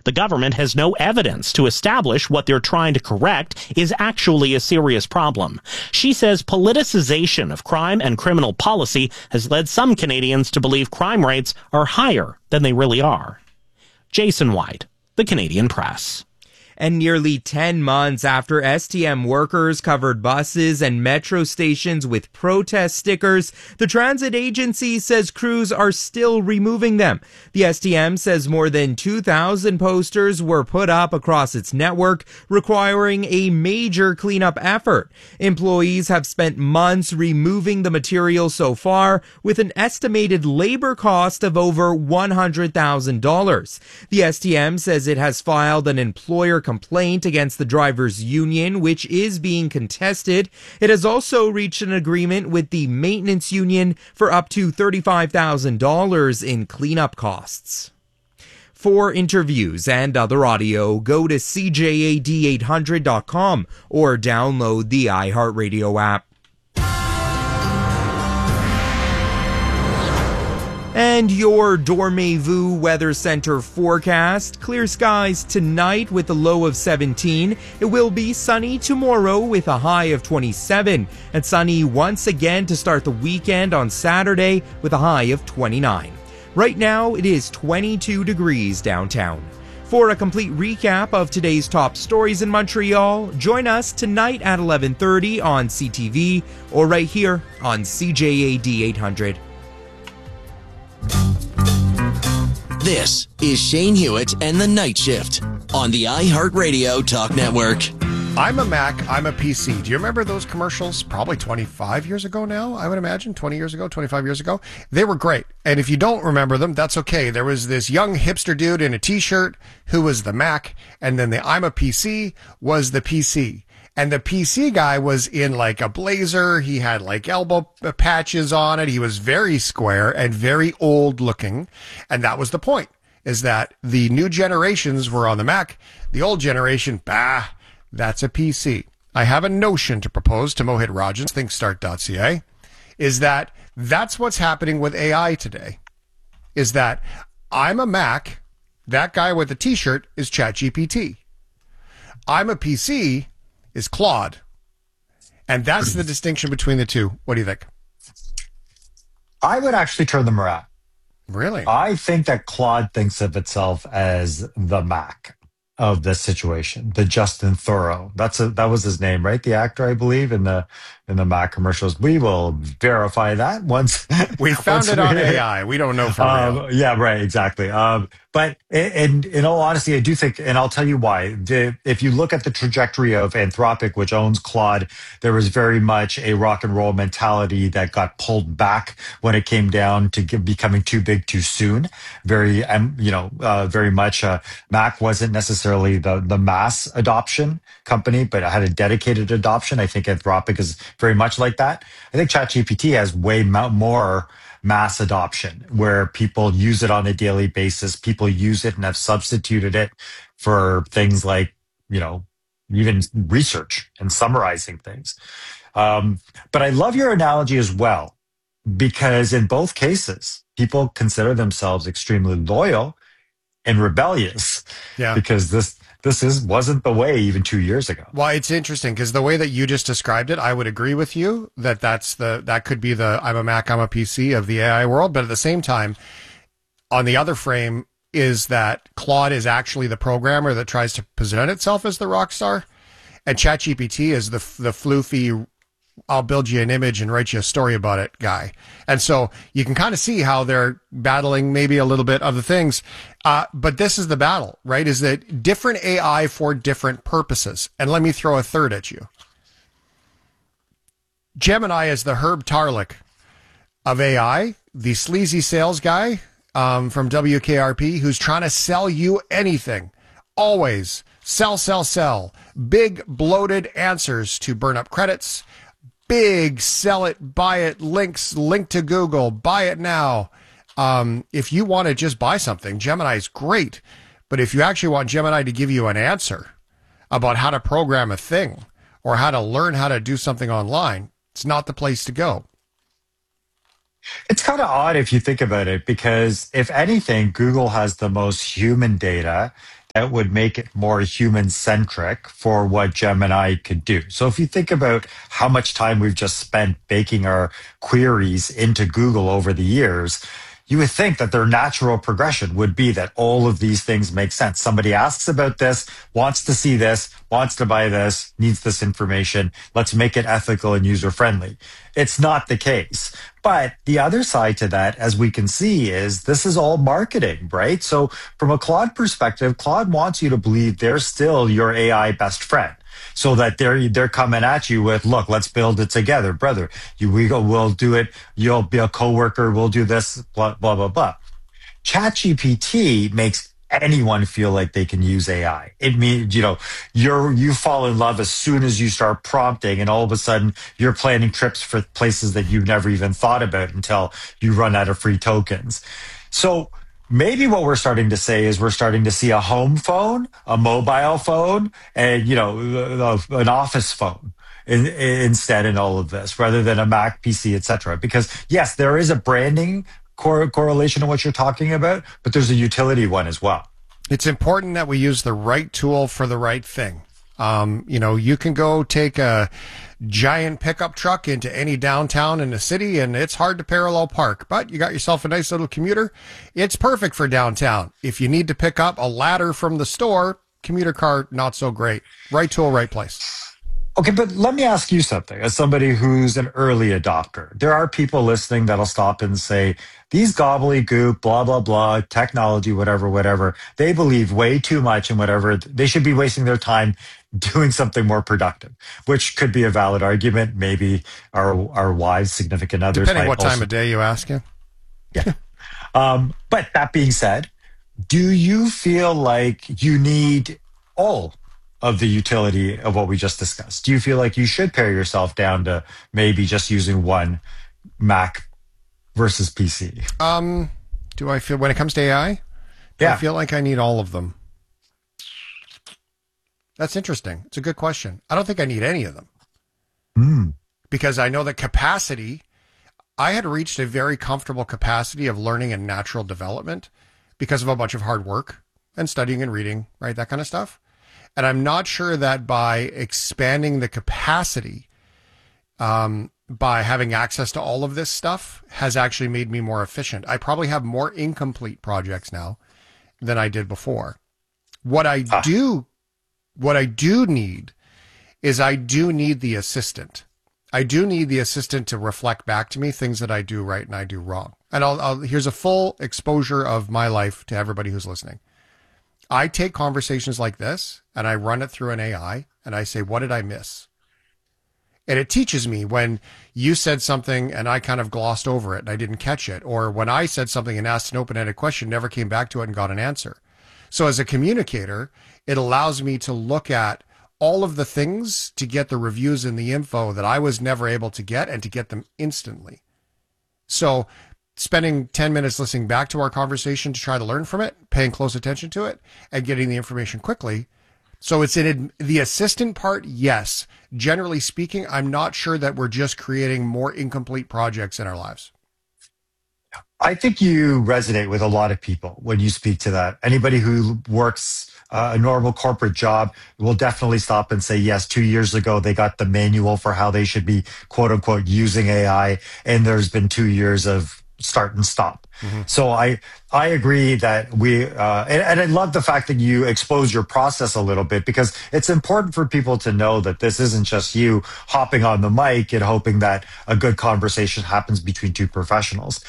The government has no evidence to establish what they're trying to correct is actually a serious problem. She says politicization of crime and criminal policy has led some Canadians to believe crime rates are higher than they really are. Jason White, The Canadian Press. And nearly 10 months after STM workers covered buses and metro stations with protest stickers, the transit agency says crews are still removing them. The STM says more than 2,000 posters were put up across its network, requiring a major cleanup effort. Employees have spent months removing the material so far, with an estimated labor cost of over $100,000. The STM says it has filed an employer complaint against the drivers' union, which is being contested. It has also reached an agreement with the maintenance union for up to $35,000 in cleanup costs. For interviews and other audio, go to CJAD800.com or download the iHeartRadio app. And your Dormez-vous Weather Center forecast. Clear skies tonight with a low of 17. It will be sunny tomorrow with a high of 27. And sunny once again to start the weekend on Saturday with a high of 29. Right now, it is 22 degrees downtown. For a complete recap of today's top stories in Montreal, join us tonight at 11:30 on CTV or right here on CJAD 800. This is Shane Hewitt and the Night Shift on the iHeartRadio Talk Network. I'm a Mac, I'm a PC. Do you remember those commercials probably 25 years ago now? I would imagine 20 years ago, 25 years ago. They were great. And if you don't remember them, that's okay. There was this young hipster dude in a t-shirt who was the Mac, and then the I'm a PC was the PC. And the PC guy was in like a blazer. He had like elbow patches on it. He was very square and very old looking. And that was the point, is that the new generations were on the Mac. The old generation, that's a PC. I have a notion to propose to Mohit Rajan, thinkstart.ca, is that that's what's happening with AI today, is that I'm a Mac. That guy with the t-shirt is ChatGPT. I'm a PC is Claude. And that's the distinction between the two. What do you think? I would actually turn them around. Really? I think that Claude thinks of itself as the Mac of this situation, the Justin Thoreau. That was his name, right? The actor, I believe, in the Mac commercials. We will verify that once we found it on AI. We don't know for real. Yeah, right, exactly. But in all honesty, I do think, and I'll tell you why. If you look at the trajectory of Anthropic, which owns Claude, there was very much a rock and roll mentality that got pulled back when it came down to becoming too big too soon. Very much. Mac wasn't necessarily the mass adoption company, but it had a dedicated adoption. I think Anthropic is very much like that. I think ChatGPT has way more mass adoption where people use it on a daily basis. People use it and have substituted it for things like, even research and summarizing things. But I love your analogy as well, because in both cases, people consider themselves extremely loyal and rebellious. Yeah. Because this wasn't the way even 2 years ago. Well, it's interesting because the way that you just described it, I would agree with you that could be the I'm a Mac, I'm a PC of the AI world. But at the same time, on the other frame is that Claude is actually the programmer that tries to present itself as the rock star, and ChatGPT is the floofy, I'll build you an image and write you a story about it guy. And so you can kind of see how they're battling maybe a little bit of the things. But this is the battle, right? Is that different AI for different purposes. And let me throw a third at you. Gemini is the Herb Tarlick of AI, the sleazy sales guy from WKRP who's trying to sell you anything. Always sell, sell, sell. Big bloated answers to burn up credits. Big sell it, buy it, links, link to Google, buy it now. If you want to just buy something, Gemini is great. But if you actually want Gemini to give you an answer about how to program a thing or how to learn how to do something online, it's not the place to go. It's kind of odd if you think about it, because if anything, Google has the most human data. that would make it more human centric for what Gemini could do. So if you think about how much time we've just spent baking our queries into Google over the years, you would think that their natural progression would be that all of these things make sense. Somebody asks about this, wants to see this, wants to buy this, needs this information. Let's make it ethical and user friendly. It's not the case. But the other side to that, as we can see, is this is all marketing, right? So from a Claude perspective, Claude wants you to believe they're still your AI best friend. So that they're coming at you with, look, let's build it together, brother. We'll do it. You'll be a coworker. We'll do this, blah, blah, blah, blah. ChatGPT makes anyone feel like they can use AI. It means, you fall in love as soon as you start prompting, and all of a sudden you're planning trips for places that you've never even thought about until you run out of free tokens. So maybe what we're starting to say is we're starting to see a home phone, a mobile phone, and, an office phone instead in all of this, rather than a Mac, PC, etc. Because yes, there is a branding correlation to what you're talking about, but there's a utility one as well. It's important that we use the right tool for the right thing. You can go take a giant pickup truck into any downtown in the city and it's hard to parallel park, but you got yourself a nice little commuter. It's perfect for downtown. If you need to pick up a ladder from the store, commuter car, not so great. Right tool, right place. Okay, but let me ask you something. As somebody who's an early adopter, there are people listening that'll stop and say, these gobbledygook, blah, blah, blah, technology, whatever, they believe way too much in whatever. They should be wasting their time doing something more productive, which could be a valid argument. Maybe our wives, significant others. Depending what time of day you ask you. Yeah. But that being said, do you feel like you need all of the utility of what we just discussed? Do you feel like you should pare yourself down to maybe just using one Mac versus PC? Do I feel, when it comes to AI, I feel like I need all of them? That's interesting. It's a good question. I don't think I need any of them. Because I know that capacity, I had reached a very comfortable capacity of learning and natural development because of a bunch of hard work and studying and reading, right? That kind of stuff. And I'm not sure that by expanding the capacity, by having access to all of this stuff has actually made me more efficient. I probably have more incomplete projects now than I did before. What I do need is I do need the assistant. I do need the assistant to reflect back to me things that I do right and I do wrong. And here's a full exposure of my life to everybody who's listening. I take conversations like this and I run it through an AI and I say, what did I miss? And it teaches me when you said something and I kind of glossed over it and I didn't catch it. Or when I said something and asked an open-ended question, never came back to it and got an answer. So as a communicator, it allows me to look at all of the things to get the reviews and the info that I was never able to get and to get them instantly. So spending 10 minutes listening back to our conversation to try to learn from it, paying close attention to it, and getting the information quickly. So it's in the assistant part, yes. Generally speaking, I'm not sure that we're just creating more incomplete projects in our lives. I think you resonate with a lot of people when you speak to that. Anybody who works a normal corporate job will definitely stop and say, yes, 2 years ago, they got the manual for how they should be, quote unquote, using AI. And there's been 2 years of start and stop. So I agree that and I love the fact that you expose your process a little bit, because it's important for people to know that this isn't just you hopping on the mic and hoping that a good conversation happens between two professionals.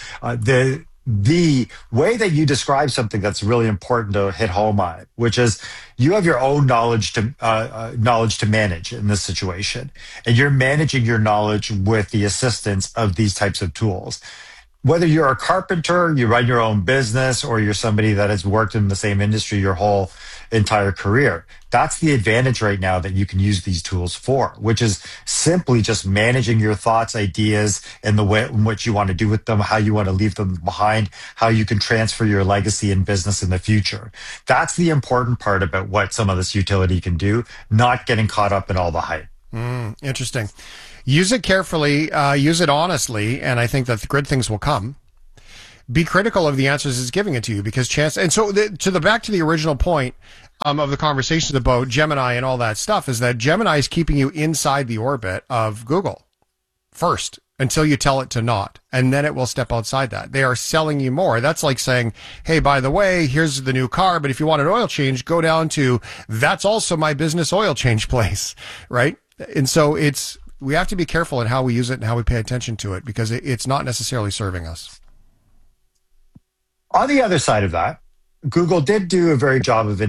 The way that you describe something that's really important to hit home on, which is you have your own knowledge to manage in this situation, and you're managing your knowledge with the assistance of these types of tools. Whether you're a carpenter, you run your own business, or you're somebody that has worked in the same industry your whole entire career, that's the advantage right now that you can use these tools for, which is simply just managing your thoughts, ideas, and the way in which you want to do with them, how you want to leave them behind, how you can transfer your legacy in business in the future. That's the important part about what some of this utility can do, not getting caught up in all the hype. Interesting. Use it carefully, use it honestly, and I think that the good things will come. Be critical of the answers it's giving it to you, because chance. And so back to the original point, of the conversations about Gemini and all that stuff is that Gemini is keeping you inside the orbit of Google first until you tell it to not, and then it will step outside that. They are selling you more. That's like saying, hey, by the way, here's the new car, but if you want an oil change, go down to that's also my business oil change place, right? And so we have to be careful in how we use it and how we pay attention to it, because it's not necessarily serving us. On the other side of that, Google did do a very job of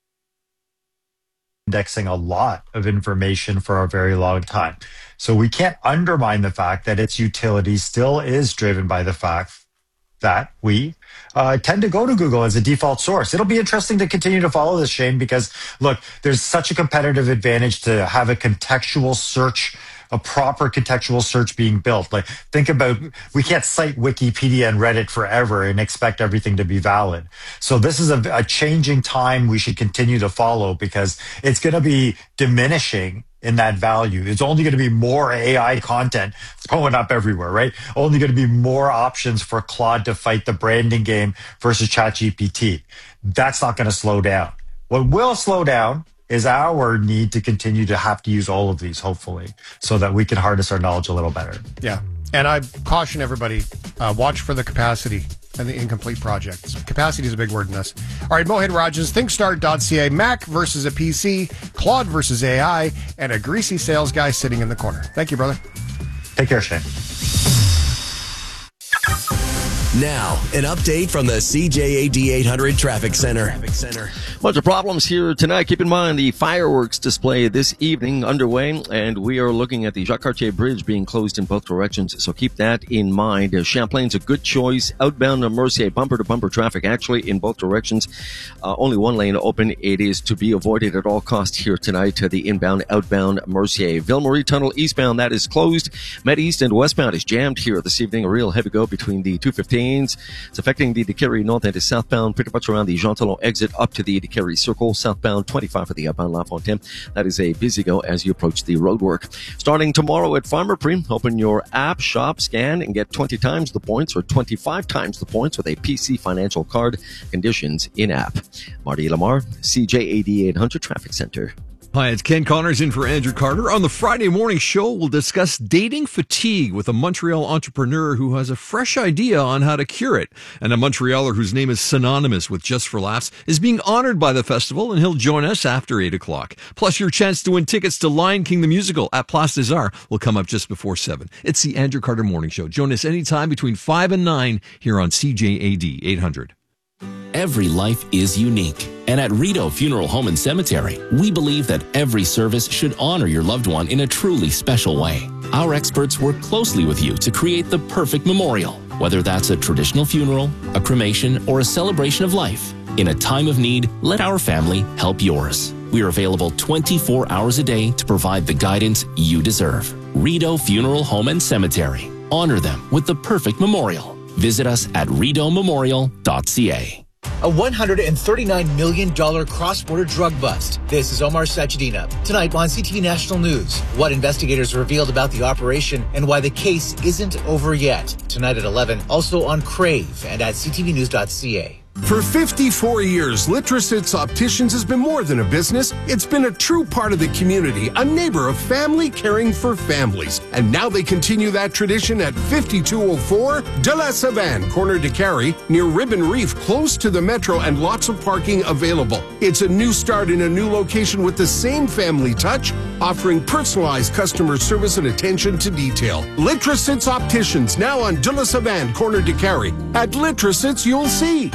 indexing a lot of information for a very long time. So we can't undermine the fact that its utility still is driven by the fact that we tend to go to Google as a default source. It'll be interesting to continue to follow this, Shane, because look, there's such a competitive advantage to have a contextual search, a proper contextual search being built. Like, think about, we can't cite Wikipedia and Reddit forever and expect everything to be valid. So this is a changing time we should continue to follow, because it's going to be diminishing in that value. It's only going to be more AI content going up everywhere, right? Only going to be more options for Claude to fight the branding game versus ChatGPT. That's not going to slow down. What will slow down is our need to continue to have to use all of these, hopefully, so that we can harness our knowledge a little better. Yeah. And I caution everybody, watch for the capacity and the incomplete projects. Capacity is a big word in this. All right, Mohit Rajan, ThinkStart.ca, Mac versus a PC, Claude versus AI, and a greasy sales guy sitting in the corner. Thank you, brother. Take care, Shane. Now, an update from the CJAD 800 Traffic Center. Bunch of problems here tonight. Keep in mind the fireworks display this evening underway, and we are looking at the Jacques Cartier Bridge being closed in both directions, so keep that in mind. Champlain's a good choice. Outbound Mercier, bumper-to-bumper traffic actually in both directions. Only one lane open. It is to be avoided at all costs here tonight. The inbound, outbound Mercier. Ville-Marie Tunnel eastbound, that is closed. Med East and westbound is jammed here this evening. A real heavy go between the 215. It's affecting the Décarie north and southbound pretty much around the Jean Talon exit up to the Décarie Circle. Southbound 25 for the outbound La Fontaine. That is a busy go as you approach the roadwork. Starting tomorrow at Pharmaprix, open your app, shop, scan, and get 20 times the points or 25 times the points with a PC financial card. Conditions in app. Marty Lamar, CJAD 800 Traffic Center. Hi, it's Ken Connors in for Andrew Carter. On the Friday morning show, we'll discuss dating fatigue with a Montreal entrepreneur who has a fresh idea on how to cure it. And a Montrealer whose name is synonymous with Just for Laughs is being honored by the festival, and he'll join us after 8 o'clock. Plus, your chance to win tickets to Lion King the Musical at Place des Arts will come up just before 7. It's the Andrew Carter Morning Show. Join us anytime between 5 and 9 here on CJAD 800. Every life is unique. And at Rideau Funeral Home and Cemetery, we believe that every service should honor your loved one in a truly special way. Our experts work closely with you to create the perfect memorial, whether that's a traditional funeral, a cremation, or a celebration of life. In a time of need, let our family help yours. We are available 24 hours a day to provide the guidance you deserve. Rideau Funeral Home and Cemetery. Honor them with the perfect memorial. Visit us at rideaumemorial.ca. A $139 million cross-border drug bust. This is Omar Sajidina. Tonight on CTV National News, what investigators revealed about the operation and why the case isn't over yet. Tonight at 11, also on Crave and at ctvnews.ca. For 54 years, Litrosits Opticians has been more than a business. It's been a true part of the community, a neighbor of family caring for families. And now they continue that tradition at 5204 De La Savane, corner de Carrie, near Ribbon Reef, close to the metro and lots of parking available. It's a new start in a new location with the same family touch, offering personalized customer service and attention to detail. Litrosits Opticians, now on De La Savane, corner de Carrie. At Litrosits, you'll see.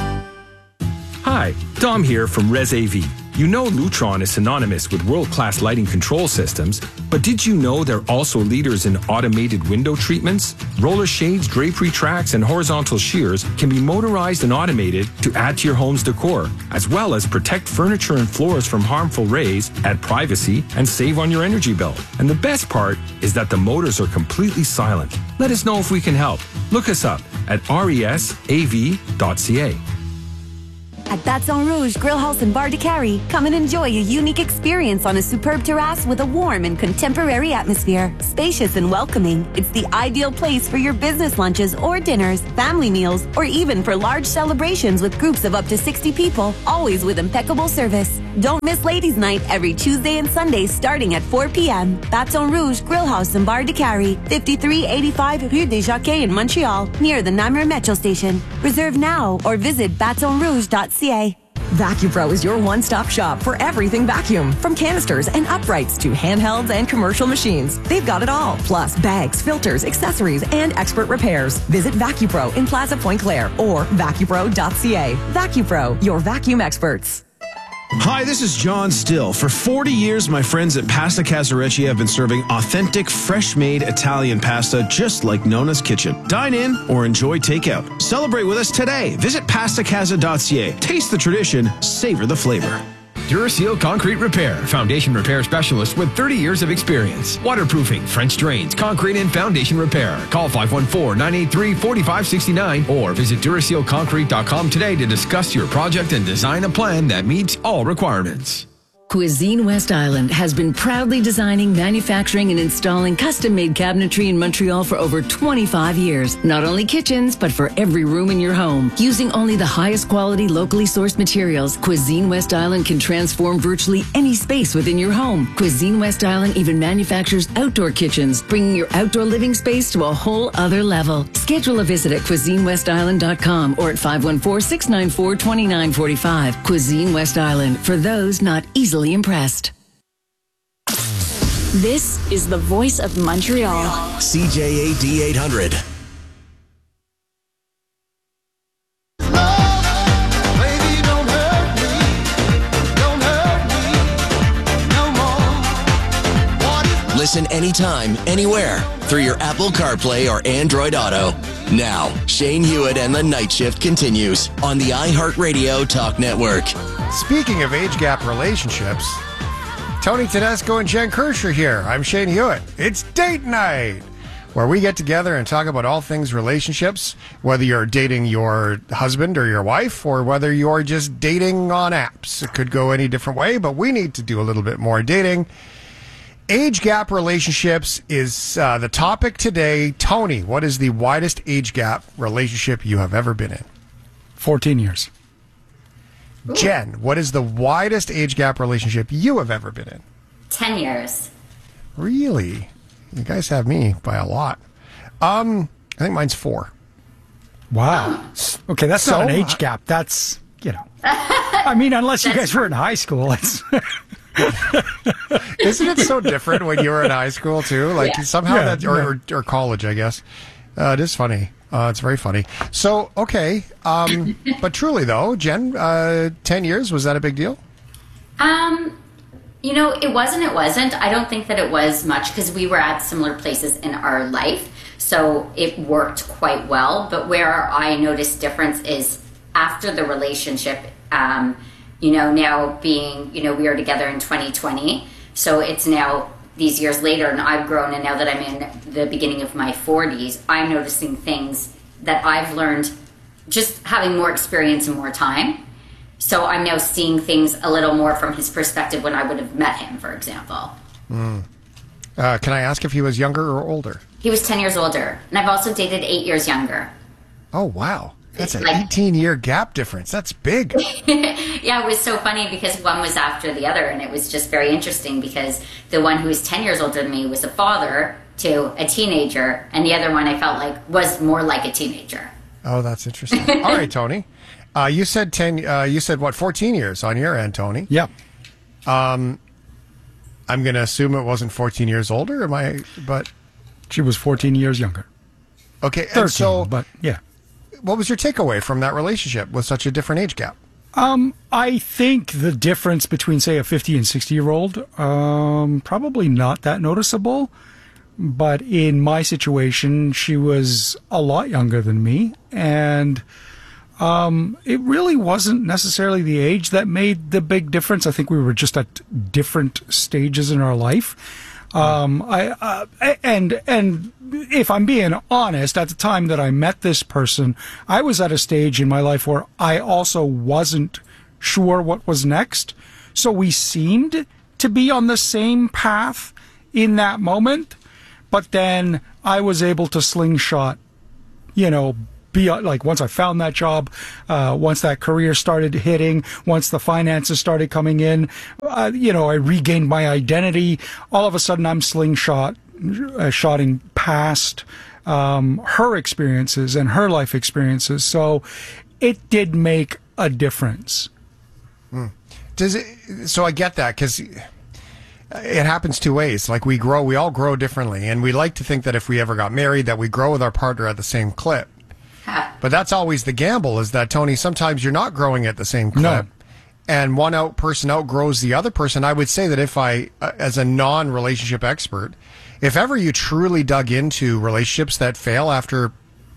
Hi, Dom here from Res AV. You know Lutron is synonymous with world-class lighting control systems, but did you know they're also leaders in automated window treatments? Roller shades, drapery tracks, and horizontal shears can be motorized and automated to add to your home's decor, as well as protect furniture and floors from harmful rays, add privacy, and save on your energy bill. And the best part is that the motors are completely silent. Let us know if we can help. Look us up at resav.ca. At Baton Rouge Grill House and Bar de Carrie, come and enjoy a unique experience on a superb terrace with a warm and contemporary atmosphere. Spacious and welcoming, it's the ideal place for your business lunches or dinners, family meals, or even for large celebrations with groups of up to 60 people, always with impeccable service. Don't miss Ladies' Night every Tuesday and Sunday starting at 4 p.m. Baton Rouge Grill House in Bar de Carrie, 5385 Rue des Jockeys in Montreal, near the Namur Metro Station. Reserve now or visit batonrouge.ca. VacuPro is your one-stop shop for everything vacuum. From canisters and uprights to handhelds and commercial machines. They've got it all. Plus bags, filters, accessories, and expert repairs. Visit VacuPro in Plaza Point Claire or vacupro.ca. VacuPro, your vacuum experts. Hi, this is John Still. For 40 years, my friends at Pasta Casarecci have been serving authentic, fresh-made Italian pasta just like Nona's Kitchen. Dine in or enjoy takeout. Celebrate with us today. Visit pastacasa.ca. Taste the tradition, savor the flavor. Duraseal Concrete Repair, foundation repair specialist with 30 years of experience. Waterproofing, French drains, concrete and foundation repair. Call 514-983-4569 or visit DurasealConcrete.com today to discuss your project and design a plan that meets all requirements. Cuisine West Island has been proudly designing, manufacturing, and installing custom-made cabinetry in Montreal for over 25 years. Not only kitchens, but for every room in your home. Using only the highest quality, locally sourced materials, Cuisine West Island can transform virtually any space within your home. Cuisine West Island even manufactures outdoor kitchens, bringing your outdoor living space to a whole other level. Schedule a visit at CuisineWestIsland.com or at 514-694-2945. Cuisine West Island, for those not easily impressed. This is the voice of Montreal. CJAD 800. Listen anytime, anywhere, through your Apple CarPlay or Android Auto. Now, Shane Hewitt and the Night Shift continues on the iHeartRadio Talk Network. Speaking of age gap relationships, Tony Tedesco and Jen Kirsch here. I'm Shane Hewitt. It's date night, where we get together and talk about all things relationships, whether you're dating your husband or your wife, or whether you're just dating on apps. It could go any different way, but we need to do a little bit more dating. Age gap relationships is the topic today. Tony, what is the widest age gap relationship you have ever been in? 14 years. Jen, what is the widest age gap relationship you have ever been in? 10 years. Really? You guys have me by a lot. I think mine's 4. Wow. Okay, that's not an age gap. That's, I mean, unless you guys were in high school, it's... Isn't it so different when you were in high school too? Like somehow or college, I guess. It is funny. It's very funny. So, okay. But truly though, Jen, 10 years, was that a big deal? It wasn't. I don't think that it was much because we were at similar places in our life. So it worked quite well. But where I noticed difference is after the relationship, now being, we are together in 2020. So it's now these years later and I've grown, and now that I'm in the beginning of my 40s, I'm noticing things that I've learned just having more experience and more time. So I'm now seeing things a little more from his perspective when I would have met him, for example. Can I ask if he was younger or older? He was 10 years older. And I've also dated 8 years younger. Oh, wow. That's an 18-year gap difference. That's big. Yeah, it was so funny because one was after the other, and it was just very interesting because the one who was 10 years older than me was a father to a teenager, and the other one I felt like was more like a teenager. Oh, that's interesting. All right, Tony. You said 14 years on your end, Tony? Yep. I'm going to assume it wasn't 14 years older, but she was 14 years younger. Okay, 13, but yeah. What was your takeaway from that relationship with such a different age gap? I think the difference between, say, a 50 and 60-year-old, probably not that noticeable. But in my situation, she was a lot younger than me. And it really wasn't necessarily the age that made the big difference. I think we were just at different stages in our life. And if I'm being honest, at the time that I met this person, I was at a stage in my life where I also wasn't sure what was next. So we seemed to be on the same path in that moment, but then I was able to slingshot, once I found that job, once that career started hitting, once the finances started coming in, I regained my identity. All of a sudden, I'm shotting past her experiences and her life experiences. So it did make a difference. So I get that, because it happens two ways. Like, we all grow differently, and we like to think that if we ever got married, that we grow with our partner at the same clip. But that's always the gamble, is that, Tony, sometimes you're not growing at the same clip. No. And one person outgrows the other person. I would say that if I, as a non-relationship expert, if ever you truly dug into relationships that fail after,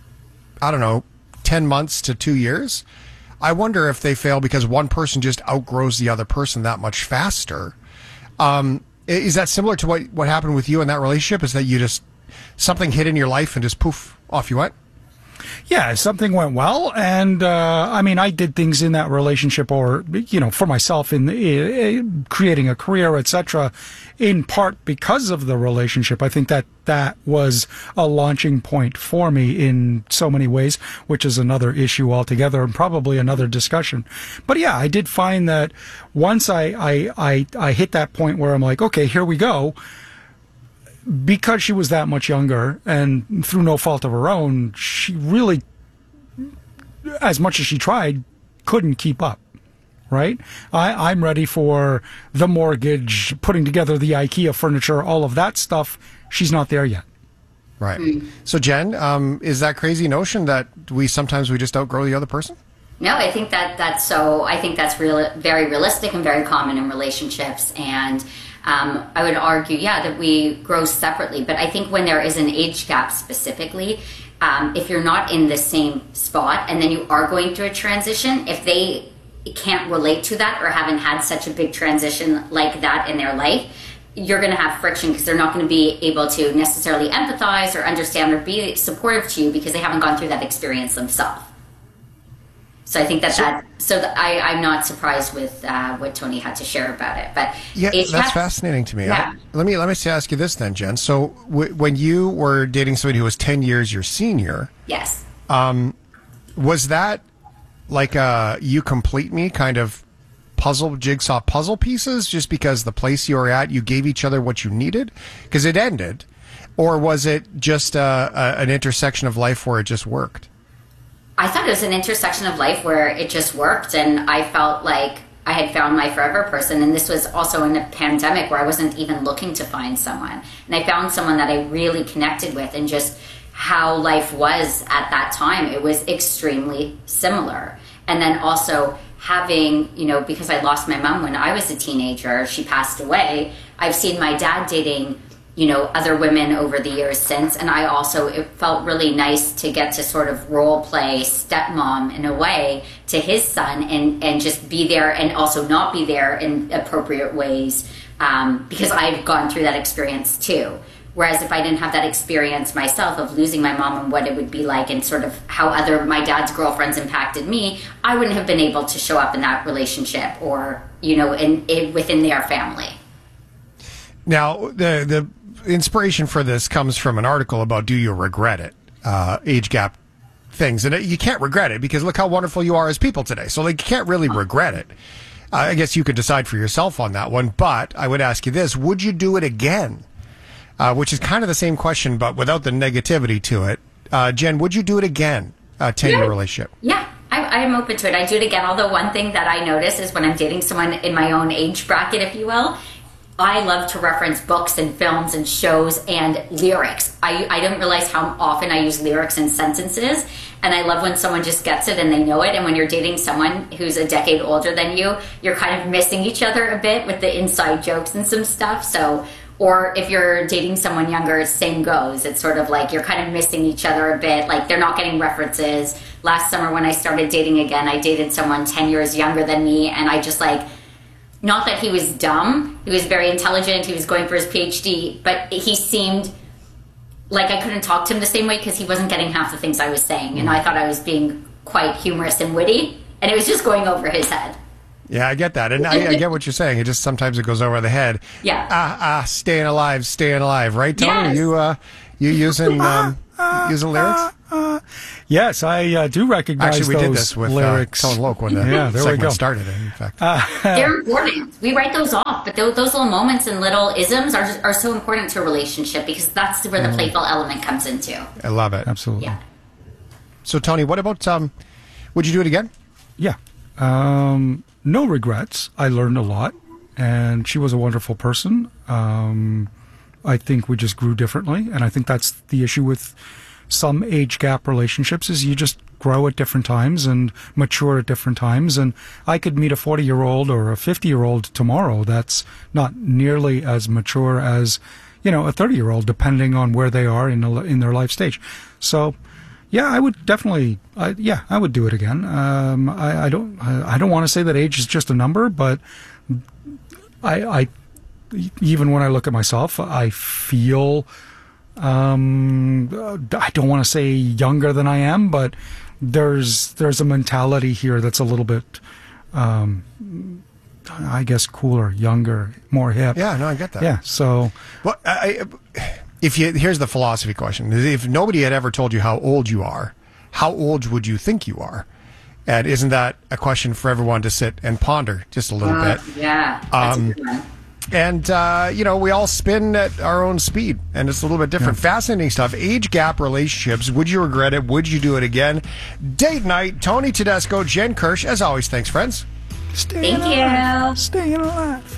10 months to 2 years, I wonder if they fail because one person just outgrows the other person that much faster. Is that similar to what happened with you in that relationship? Is that you just, something hit in your life and just poof, off you went? Yeah, something went well, and I did things in that relationship, or for myself in creating a career, etc., in part because of the relationship. I think that was a launching point for me in so many ways, which is another issue altogether and probably another discussion. But yeah, I did find that once I hit that point where I'm like, okay, here we go. Because she was that much younger, and through no fault of her own, she really, as much as she tried, couldn't keep up, right? I'm ready for the mortgage, putting together the IKEA furniture, all of that stuff. She's not there yet. Right. So, Jen, is that crazy notion that we sometimes just outgrow the other person? No, I think that's very realistic and very common in relationships, and I would argue, that we grow separately. But I think when there is an age gap specifically, if you're not in the same spot and then you are going through a transition, if they can't relate to that or haven't had such a big transition like that in their life, you're going to have friction because they're not going to be able to necessarily empathize or understand or be supportive to you because they haven't gone through that experience themselves. So I think I'm not surprised with what Tony had to share about it. But yeah, that's fascinating to me. Yeah. Let me ask you this then, Jen. So when you were dating somebody who was 10 years your senior, yes, was that like a you complete me kind of jigsaw puzzle pieces, just because the place you were at, you gave each other what you needed because it ended, or was it just an intersection of life where it just worked? I thought it was an intersection of life where it just worked, and I felt like I had found my forever person. And this was also in a pandemic where I wasn't even looking to find someone. And I found someone that I really connected with, and just how life was at that time, it was extremely similar. And then also having, because I lost my mom when I was a teenager, she passed away. I've seen my dad dating other women over the years since. And it felt really nice to get to sort of role play stepmom in a way to his son and just be there and also not be there in appropriate ways because I've gone through that experience too. Whereas if I didn't have that experience myself of losing my mom and what it would be like and sort of how my dad's girlfriends impacted me, I wouldn't have been able to show up in that relationship or, within their family. Now, the inspiration for this comes from an article about Do You Regret It? Age gap things. And you can't regret it because look how wonderful you are as people today. So you can't really regret it. I guess you could decide for yourself on that one. But I would ask you this. Would you do it again? Which is kind of the same question, but without the negativity to it. Jen, would you do it again? 10-year relationship? Yeah, I'm open to it. I do it again. Although one thing that I notice is when I'm dating someone in my own age bracket, if you will, I love to reference books and films and shows and lyrics. I didn't realize how often I use lyrics in sentences, and I love when someone just gets it and they know it. And when you're dating someone who's a decade older than you, you're kind of missing each other a bit with the inside jokes and some stuff. So, or if you're dating someone younger, same goes. It's sort of like you're kind of missing each other a bit, like they're not getting references. Last summer when I started dating again, I dated someone 10 years younger than me, and I just not that he was dumb, he was very intelligent, he was going for his PhD, but he seemed like I couldn't talk to him the same way because he wasn't getting half the things I was saying. And I thought I was being quite humorous and witty, and it was just going over his head. Yeah, I get that. And I get what you're saying. It just sometimes it goes over the head. Yeah. Staying alive, right, Tony? Yes. You using lyrics? Yes, I do recognize Actually, we those did this with lyrics. Tone Loc when the there we segment go. started, in fact. They're important. We write those off, but those little moments and little isms are so important to a relationship because that's where the playful element comes into. I love it. Absolutely. Yeah. So, Tony, what about, would you do it again? Yeah. No regrets. I learned a lot, and she was a wonderful person. I think we just grew differently, and I think that's the issue with some age gap relationships is you just grow at different times and mature at different times. And I could meet a 40-year-old or a 50-year-old tomorrow that's not nearly as mature as, a 30-year-old, depending on where they are in their life stage. So, yeah, I would definitely, I would do it again. I don't want to say that age is just a number, but I even when I look at myself, I feel, I don't want to say younger than I am, but there's a mentality here that's a little bit, I guess, cooler, younger, more hip. Yeah, no, I get that. Yeah, so. Well, here's the philosophy question. If nobody had ever told you how old you are, how old would you think you are? And isn't that a question for everyone to sit and ponder just a little bit? Yeah, that's a good one. And, we all spin at our own speed, and it's a little bit different. Yeah. Fascinating stuff. Age gap relationships. Would you regret it? Would you do it again? Date night. Tony Tedesco, Jen Kirsch. As always, thanks, friends. Thank you. Staying alive.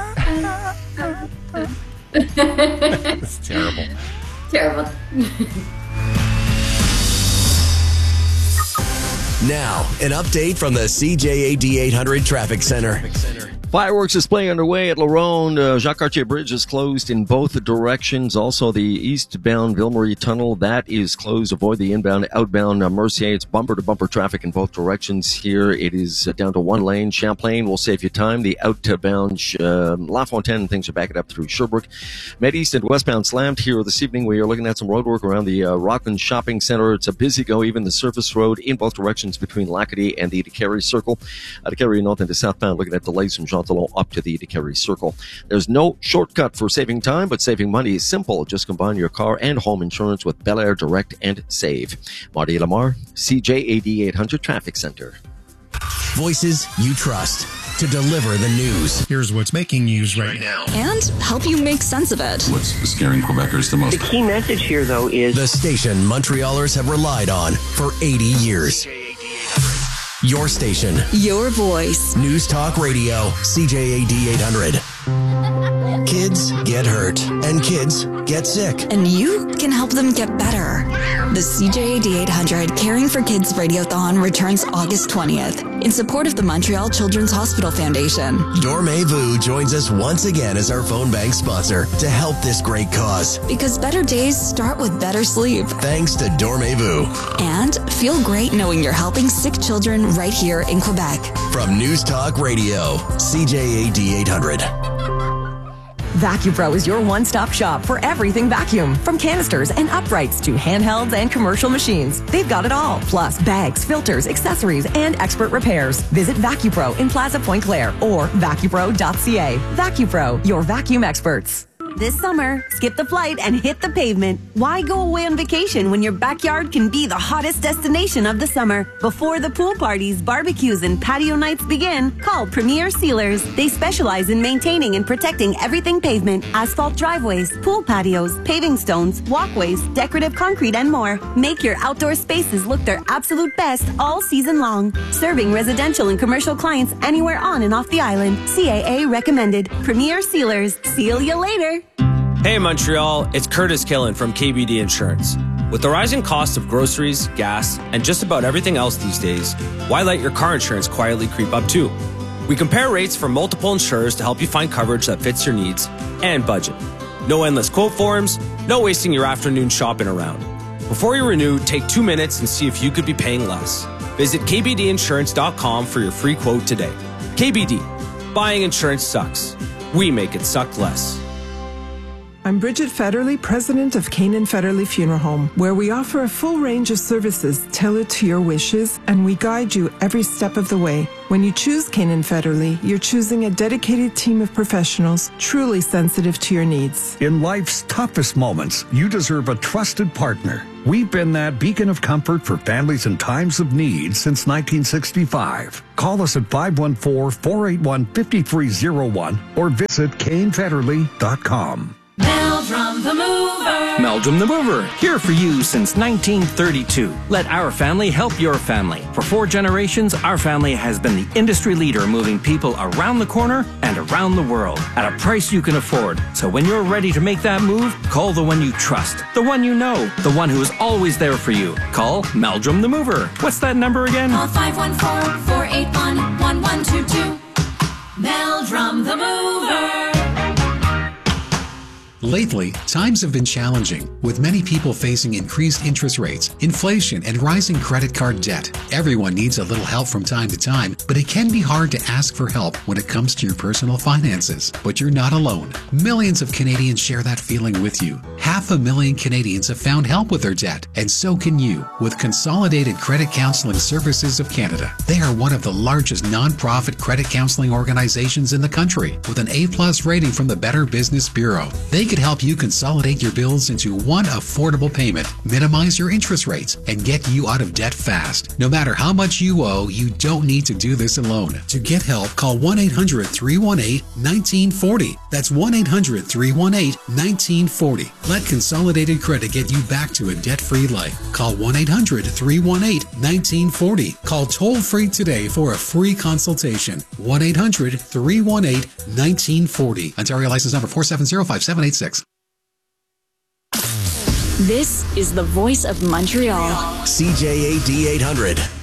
It's terrible. Terrible. Now, an update from the CJAD 800 Traffic Center. Fireworks display underway at Laronde. Jacques Cartier Bridge is closed in both directions. Also, the eastbound Ville-Marie Tunnel, that is closed. Avoid the inbound, outbound Mercier. It's bumper-to-bumper traffic in both directions here. It is down to one lane. Champlain will save you time. The outbound La Fontaine, things are backing up through Sherbrooke. Med-East and westbound slammed here this evening. We are looking at some road work around the Rockland Shopping Center. It's a busy go, even the surface road in both directions between Lacadie and the Decarie Circle. Decarie north into southbound, looking at delays from Jean Talon up to the Decarie Circle. There's no shortcut for saving time, but saving money is simple. Just combine your car and home insurance with Bel Air Direct and Save. Marty Lamar, CJAD 800 Traffic Center. Voices you trust to deliver the news. Here's what's making news right now. And help you make sense of it. What's scaring Quebecers the most? The key message here, though, is the station Montrealers have relied on for 80 years. Your station. Your voice. News Talk Radio, CJAD 800. Kids get hurt, and kids get sick. And you can help them get better. The CJAD 800 Caring for Kids Radiothon returns August 20th in support of the Montreal Children's Hospital Foundation. Dormevu joins us once again as our phone bank sponsor to help this great cause. Because better days start with better sleep. Thanks to Dormevu. And feel great knowing you're helping sick children right here in Quebec. From News Talk Radio, CJAD 800. VacuPro is your one-stop shop for everything vacuum. From canisters and uprights to handhelds and commercial machines. They've got it all. Plus bags, filters, accessories, and expert repairs. Visit VacuPro in Plaza Point Claire or vacupro.ca. VacuPro, your vacuum experts. This summer, skip the flight and hit the pavement. Why go away on vacation when your backyard can be the hottest destination of the summer? Before the pool parties, barbecues, and patio nights begin, call Premier Sealers. They specialize in maintaining and protecting everything pavement, asphalt driveways, pool patios, paving stones, walkways, decorative concrete, and more. Make your outdoor spaces look their absolute best all season long. Serving residential and commercial clients anywhere on and off the island. CAA recommended. Premier Sealers. Seal you later. Hey Montreal, it's Curtis Killen from KBD Insurance. With the rising cost of groceries, gas, and just about everything else these days, why let your car insurance quietly creep up too? We compare rates from multiple insurers to help you find coverage that fits your needs and budget. No endless quote forms, no wasting your afternoon shopping around. Before you renew, take 2 minutes and see if you could be paying less. Visit kbdinsurance.com for your free quote today. KBD. Buying insurance sucks. We make it suck less. I'm Bridget Federley, president of Canaan Federley Funeral Home, where we offer a full range of services tailored to your wishes, and we guide you every step of the way. When you choose Canaan Federley, you're choosing a dedicated team of professionals truly sensitive to your needs. In life's toughest moments, you deserve a trusted partner. We've been that beacon of comfort for families in times of need since 1965. Call us at 514-481-5301 or visit KaneFederle.com. Meldrum the Mover. Meldrum the Mover, here for you since 1932. Let our family help your family. For 4 generations, our family has been the industry leader moving people around the corner and around the world at a price you can afford. So when you're ready to make that move, call the one you trust, the one you know, the one who is always there for you. Call Meldrum the Mover. What's that number again? Call 514-481-1122. Meldrum the Mover. Lately, times have been challenging, with many people facing increased interest rates, inflation, and rising credit card debt. Everyone needs a little help from time to time, but it can be hard to ask for help when it comes to your personal finances. But you're not alone. Millions of Canadians share that feeling with you. 500,000 Canadians have found help with their debt, and so can you with Consolidated Credit Counseling Services of Canada. They are one of the largest non-profit credit counseling organizations in the country, with an A+ rating from the Better Business Bureau. They could help you consolidate your bills into one affordable payment, minimize your interest rates, and get you out of debt fast. No matter how much you owe, you don't need to do this alone. To get help, call 1-800-318-1940. That's 1-800-318-1940. Let Consolidated Credit get you back to a debt-free life. Call 1-800-318-1940. Call toll-free today for a free consultation. 1-800-318-1940. Ontario license number 4705786. This is the voice of Montreal. CJAD 800.